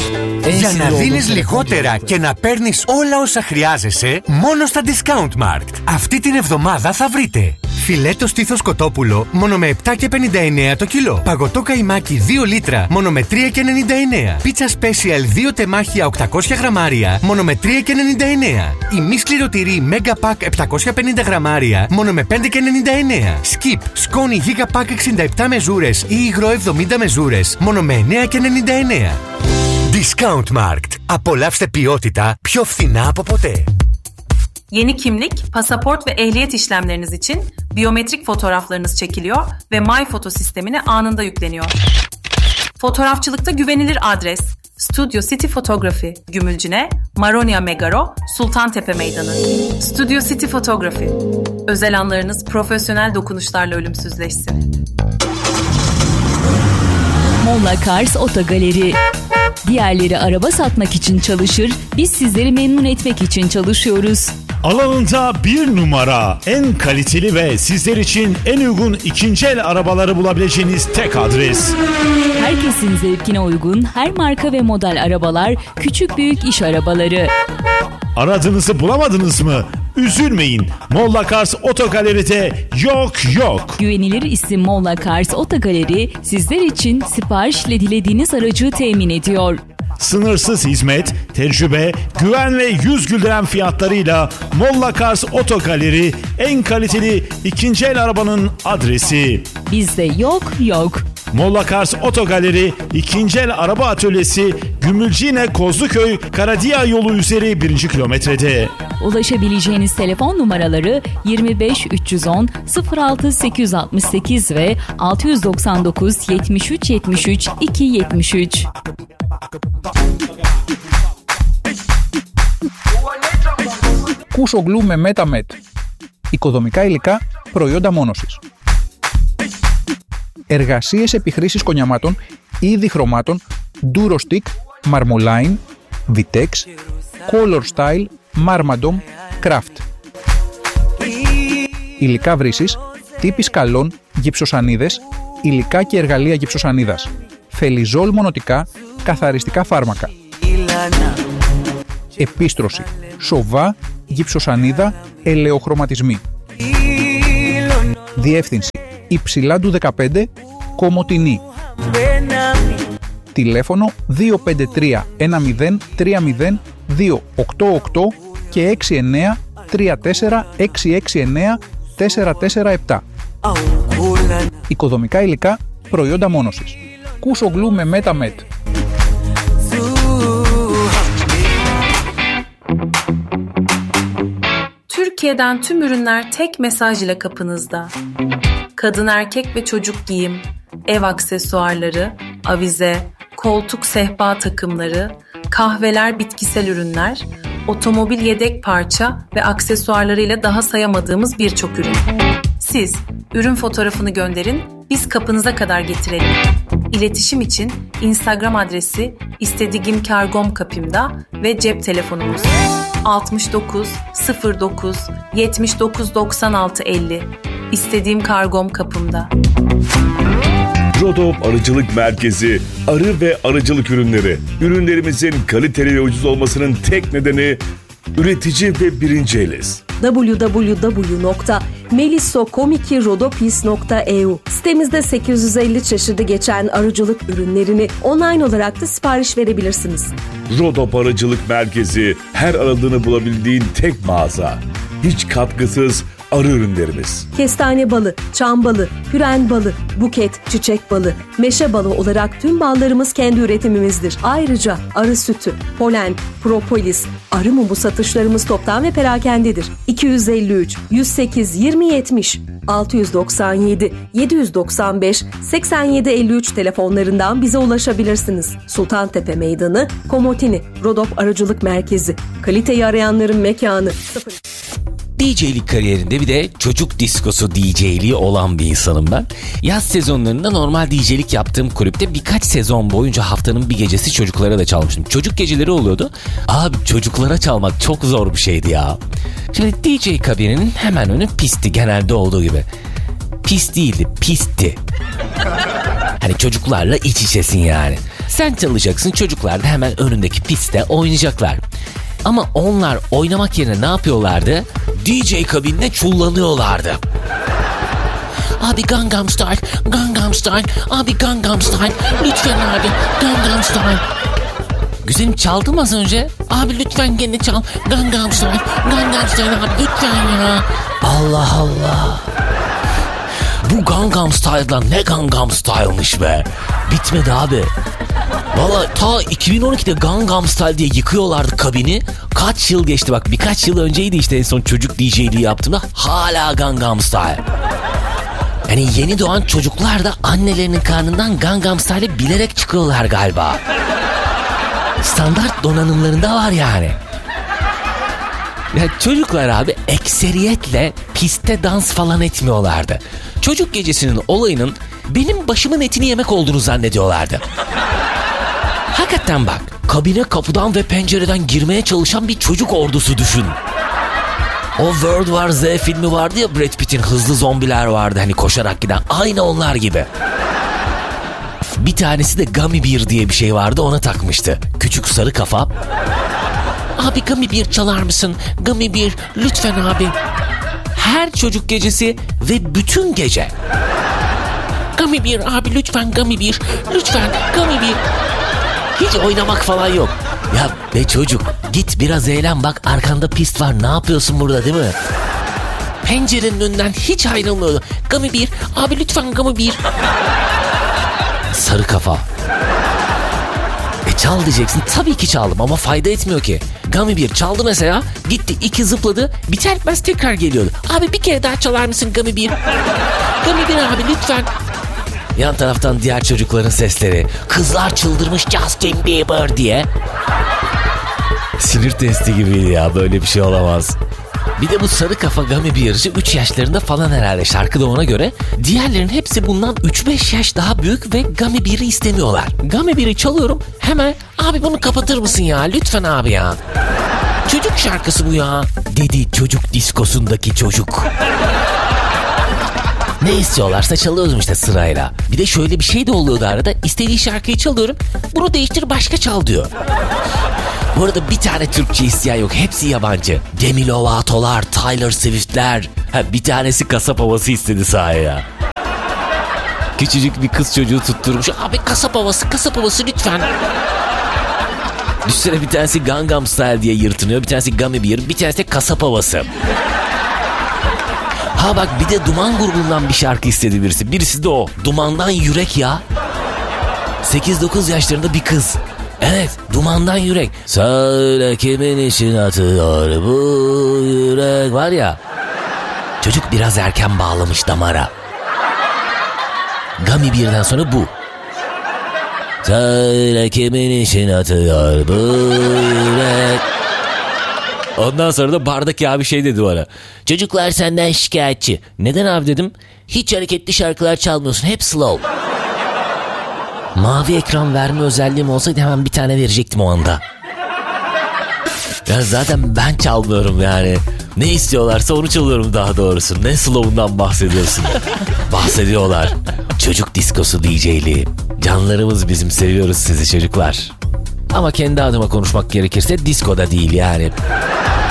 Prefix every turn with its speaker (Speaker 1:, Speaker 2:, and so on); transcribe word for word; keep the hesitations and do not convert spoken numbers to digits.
Speaker 1: Για να δίνεις λιγότερα και να παίρνεις όλα όσα χρειάζεσαι, μόνο στα Discountmarkt. Αυτή την εβδομάδα θα βρείτε φιλέτο στήθος κοτόπουλο μόνο με επτά και πενήντα εννέα το κιλό. Παγωτό καϊμάκι δύο λίτρα μόνο με τρία και ενενήντα εννέα. Πίτσα Special δύο τεμάχια οκτακόσια γραμμάρια μόνο με τρία και ενενήντα εννέα. Η μη σκληρωτηρή Mega Pack επτακόσια πενήντα γραμμάρια μόνο με πέντε και ενενήντα εννέα. Skip σκόνη Giga Pack εξήντα επτά μεζούρες ή υγρό εβδομήντα μεζούρες μόνο με εννέα και ενενήντα εννέα. Discountmarkt. Απολαύστε ποιότητα πιο φθηνά από ποτέ.
Speaker 2: Yeni kimlik, pasaport ve ehliyet işlemleriniz için biyometrik fotoğraflarınız çekiliyor ve MyPhoto sistemine anında yükleniyor. Fotoğrafçılıkta güvenilir adres Studio City Photography, Gümülcine, Maronia Megaro, Sultantepe Meydanı. Studio City Photography. Özel anlarınız profesyonel dokunuşlarla ölümsüzleşsin.
Speaker 3: Molla Cars Otogaleri. Diğerleri araba satmak için çalışır, biz sizleri memnun etmek için çalışıyoruz.
Speaker 4: Alanında bir numara, en kaliteli ve sizler için en uygun ikinci el arabaları bulabileceğiniz tek adres.
Speaker 3: Herkesin zevkine uygun her marka ve model arabalar, küçük büyük iş arabaları.
Speaker 4: Aradığınızı bulamadınız mı? Üzülmeyin. Molla Cars Otogaleri'de yok yok.
Speaker 3: Güvenilir isim Molla Cars Otogaleri sizler için siparişle dilediğiniz aracı temin ediyor.
Speaker 4: Sınırsız hizmet, tecrübe, güven ve yüz güldüren fiyatlarıyla Molla Cars Otogaleri en kaliteli ikinci el arabanın adresi.
Speaker 3: Bizde yok yok.
Speaker 4: Molla Cars Otogaleri ikinci el araba atölyesi Gümülcine Kozluköy Karadiya yolu üzeri birinci kilometrede.
Speaker 3: Ulaşabileceğiniz telefon numaraları yirmi beş üç yüz on sıfır altı sekiz yüz altmış sekiz ve altı yüz doksan dokuz yetmiş üç yetmiş üç iki yetmiş üç.
Speaker 5: Κούσο με MetaMed. Οικοδομικά υλικά, προϊόντα μόνωσης. Εργασίες επιχρήσης κονιαμάτων, είδη χρωμάτων, Durostick, Marmoline, Vitex, Color Style, Marmadom, Craft. Υλικά βρύσης, τύποι σκαλών, γυψοσανίδες, υλικά και εργαλεία γυψοσανίδας. Φελιζόλ μονοτικά, καθαριστικά φάρμακα. Επίστρωση, σοβά, γυψοσανίδα, ελαιοχρωματισμοί. Διεύθυνση, Υψηλάντου δεκαπέντε, Κομοτηνή. Τηλέφωνο δύο πέντε τρία ένα μηδέν τρία μηδέν δύο οκτώ οκτώ και έξι εννέα τρία τέσσερα έξι έξι εννέα τέσσερα τέσσερα επτά. Οικοδομικά υλικά, προϊόντα μόνωσης. Κούσο γλου με MetaMed.
Speaker 2: Türkiye'den tüm ürünler tek mesaj ile kapınızda. Kadın, erkek ve çocuk giyim, ev aksesuarları, avize, koltuk sehpa takımları, kahveler, bitkisel ürünler, otomobil yedek parça ve aksesuarlarıyla daha sayamadığımız birçok ürün. Siz ürün fotoğrafını gönderin, biz kapınıza kadar getirelim. İletişim için Instagram adresi istediğim kargom kapımda ve cep telefonumuz altmış dokuz sıfır dokuz yetmiş dokuz doksan altı elli. İstediğim kargom kapımda.
Speaker 6: Rodop Arıcılık Merkezi, arı ve arıcılık ürünleri. Ürünlerimizin kaliteli ve ucuz olmasının tek nedeni üretici ve birinci eliz.
Speaker 7: double-u double-u double-u nokta melissokomiki-rodopis nokta e u Sitemizde sekiz yüz elli çeşidi geçen arıcılık ürünlerini online olarak da sipariş verebilirsiniz.
Speaker 6: Rodop Arıcılık Merkezi, her aradığını bulabildiğin tek mağaza. Hiç katkısız arı ürünlerimiz.
Speaker 7: Kestane balı, çam balı, püren balı, buket, çiçek balı, meşe balı olarak tüm ballarımız kendi üretimimizdir. Ayrıca arı sütü, polen, propolis, arı mumu satışlarımız toptan ve perakendedir. iki yüz elli üç yüz sekiz yirmi yetmiş altı yüz doksan yedi yedi yüz doksan beş seksen yedi elli üç telefonlarından bize ulaşabilirsiniz. Sultantepe Meydanı, Komotini, Rodop Arıcılık Merkezi. Kaliteyi arayanların mekanı.
Speaker 8: D J'lik kariyerinde bir de çocuk diskosu D J'liği olan bir insanım ben. Yaz sezonlarında normal D J'lik yaptığım kulüpte birkaç sezon boyunca haftanın bir gecesi çocuklara da çalmıştım. Çocuk geceleri oluyordu. Abi çocuklara çalmak çok zor bir şeydi ya. Şimdi D J kabininin hemen önü pisti, genelde olduğu gibi. Pis değildi, pisti. Hani çocuklarla iç içesin yani. Sen çalacaksın, çocuklar da hemen önündeki pistte oynayacaklar. Ama onlar oynamak yerine ne yapıyorlardı? D J kabinine çullanıyorlardı. Abi Gangnam Style, Gangnam Style, abi Gangnam Style, lütfen abi Gangnam Style. Güzelim çaldım az önce. Abi lütfen gene çal, Gangnam Style, Gangnam Style abi lütfen ya. Allah Allah. Bu Gangnam Style'dan ne Gangnam Style'mış be. Bitmedi abi. Valla ta iki bin on ikide Gangnam Style diye yıkıyorlardı kabini. Kaç yıl geçti bak, birkaç yıl önceydi işte en son çocuk D J'liği yaptığımda. Hala Gangnam Style. Yani yeni doğan çocuklar da annelerinin karnından Gangnam Style'e bilerek çıkıyorlar galiba. Standart donanımlarında var yani. Ya çocuklar abi ekseriyetle pistte dans falan etmiyorlardı. Çocuk gecesinin olayının benim başımın etini yemek olduğunu zannediyorlardı. Hakikaten bak, kabine kapıdan ve pencereden girmeye çalışan bir çocuk ordusu düşün. O World War Z filmi vardı ya, Brad Pitt'in, hızlı zombiler vardı hani koşarak giden, aynı onlar gibi. Bir tanesi de Gummy Bear diye bir şey vardı, ona takmıştı. Küçük sarı kafa. Abi Gummy Bear çalar mısın? Gummy Bear lütfen abi. Her çocuk gecesi ve bütün gece. Gummy Bear abi lütfen, Gummy Bear lütfen, Gummy Bear. Hiç oynamak falan yok. Ya be çocuk, git biraz eğlen, bak arkanda pist var, ne yapıyorsun burada değil mi? Pencerenin önünden hiç ayrılmıyordu. Gummy Bear abi lütfen, Gummy Bear. Sarı kafa. E çal diyeceksin, tabii ki çaldım ama fayda etmiyor ki. Gummy Bear çaldı mesela, gitti iki zıpladı, biter bitmez tekrar geliyordu. Abi bir kere daha çalar mısın Gummy Bear? Gummy Bear abi lütfen. Yan taraftan diğer çocukların sesleri. Kızlar çıldırmış Justin Bieber diye. Sinir testi gibiydi ya, böyle bir şey olamaz. Bir de bu sarı kafa Gummy Bear'cı üç yaşlarında falan herhalde, şarkıda ona göre. Diğerlerin hepsi bundan üç beş yaş daha büyük ve Gummy Bear'ı istemiyorlar. Gummy Bear'ı çalıyorum, hemen abi bunu kapatır mısın ya lütfen abi ya. Çocuk şarkısı bu ya, dedi çocuk diskosundaki çocuk. Ne istiyorlarsa çalıyordum işte sırayla. Bir de şöyle bir şey de oluyordu arada. İstediği şarkıyı çalıyorum, bunu değiştir başka çal diyor. Bu arada bir tane Türkçe isteyen yok, hepsi yabancı. Demi Lovato'lar, Taylor Swift'ler. Ha, bir tanesi kasap havası istedi sahaya. Küçücük bir kız çocuğu tutturmuş. Abi kasap havası, kasap havası lütfen. Düşünsene, bir tanesi Gangnam Style diye yırtınıyor, bir tanesi Gummy Bear, bir tanesi de kasap havası. Ha bak, bir de Duman grubundan bir şarkı istedi birisi. Birisi de o. Dumandan Yürek ya. sekiz dokuz yaşlarında bir kız. Evet, Dumandan Yürek. Söyle kimin için atıyor bu yürek, var ya. Çocuk biraz erken bağlamış damara. Gummy Bear'den sonra bu. Söyle kimin için atıyor bu yürek. Ondan sonra da bardaki abi şey dedi bana. Çocuklar senden şikayetçi. Neden abi dedim. Hiç hareketli şarkılar çalmıyorsun, hep slow. Mavi ekran verme özelliğim olsaydı hemen bir tane verecektim o anda. Ya zaten ben çalmıyorum yani. Ne istiyorlarsa onu çalıyorum daha doğrusu. Ne slow'undan bahsediyorsun? Bahsediyorlar. Çocuk diskosu D J'liği. Canlarımız bizim, seviyoruz sizi çocuklar. Ama kendi adıma konuşmak gerekirse diskoda değil yani.